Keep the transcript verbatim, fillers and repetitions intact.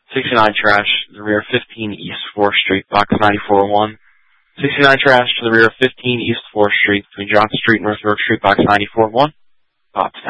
sixty-nine trash to the rear of fifteen East fourth Street, box ninety-four oh one. sixty-nine trash to the rear of fifteen East fourth Street between Johnson Street and North York Street, box ninety-four oh one. Pottstown.